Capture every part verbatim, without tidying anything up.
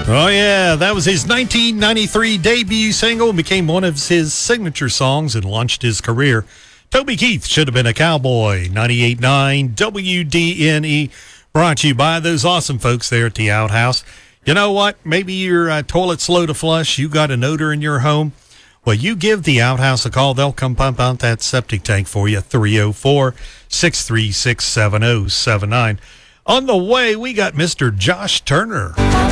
Oh, yeah. That was his nineteen ninety-three debut single and became one of his signature songs and launched his career. Toby Keith, Should Have Been a Cowboy. ninety-eight point nine W D N E, brought to you by those awesome folks there at the Outhouse. You know what? Maybe your uh, toilet's slow to flush. You got an odor in your home. Well, you give the Outhouse a call. They'll come pump out that septic tank for you. three oh four, six three six, seven oh seven nine. On the way, we got Mister Josh Turner.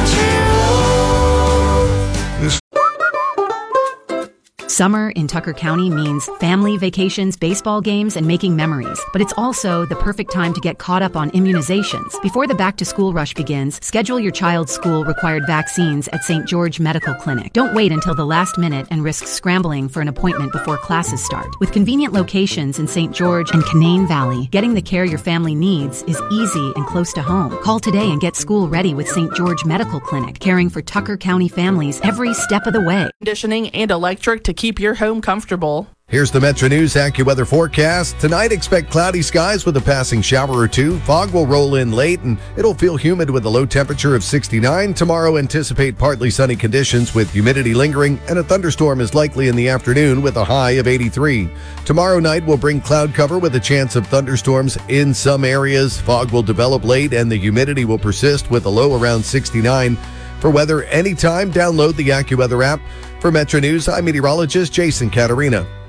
Summer in Tucker County means family vacations, baseball games, and making memories. But it's also the perfect time to get caught up on immunizations. Before the back-to-school rush begins, schedule your child's school-required vaccines at Saint George Medical Clinic. Don't wait until the last minute and risk scrambling for an appointment before classes start. With convenient locations in Saint George and Canaan Valley, getting the care your family needs is easy and close to home. Call today and get school ready with Saint George Medical Clinic, caring for Tucker County families every step of the way. Conditioning and electric to keep your home comfortable. Here's the Metro News AccuWeather forecast. Tonight, expect cloudy skies with a passing shower or two. Fog will roll in late, and it'll feel humid with a low temperature of sixty-nine. Tomorrow, anticipate partly sunny conditions with humidity lingering, and a thunderstorm is likely in the afternoon with a high of eighty-three. Tomorrow night will bring cloud cover with a chance of thunderstorms in some areas. Fog will develop late, and the humidity will persist with a low around sixty-nine. For weather anytime, download the AccuWeather app. For Metro News, I'm meteorologist Jason Caterina.